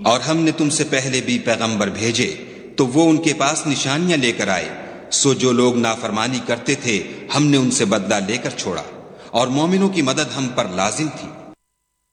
और हमने तुमसे पहले भी पैगंबर भेजे तो वो उनके पास निशानियां लेकर आए, सो जो लोग नाफरमानी करते थे हमने उनसे बदला लेकर छोड़ा और मोमिनों की मदद हम पर लाजिम थी।